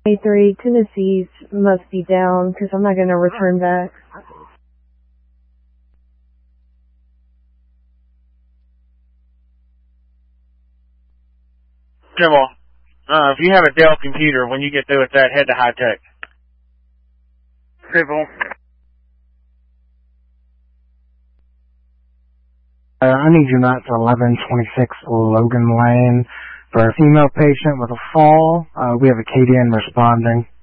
A3, Tennessee's must be down because I'm not going to return back. Kimball, if you have a Dell computer, when you get through with that, head to High Tech. Kimball. I need you out to 1126 Logan Lane for a female patient with a fall. We have a KDN responding.